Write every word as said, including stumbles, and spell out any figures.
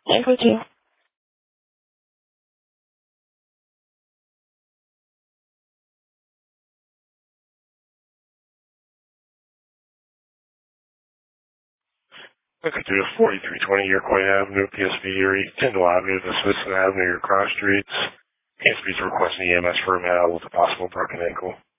And thank you. Look at the forty-three twenty Iroquois Avenue, P S V Erie, Tyndall Avenue, the Smithson Avenue, your cross streets. P S V's requesting E M S for a male with a possible broken ankle.